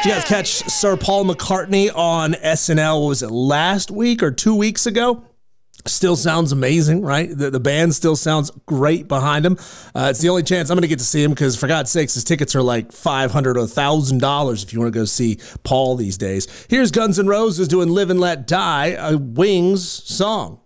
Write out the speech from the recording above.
Did you guys catch Sir Paul McCartney on SNL? What was it, last week or 2 weeks ago? Still sounds amazing, right? The band still sounds great behind him. It's the only chance I'm going to get to see him because, for God's sakes, his tickets are like $500 or $1,000 if you want to go see Paul these days. Here's Guns N' Roses doing Live and Let Die, a Wings song.